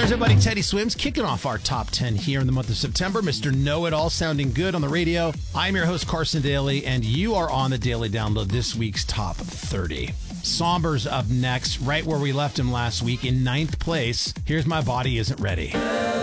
There's our buddy Teddy Swims kicking off our top 10 here in the month of September. Mr. Know-It-All sounding good on the radio. I'm your host, Carson Daly, and you are on the Daily Download, this week's top 30. Somber's up next, right where we left him last week in 9th place. Here's My Body Isn't Ready.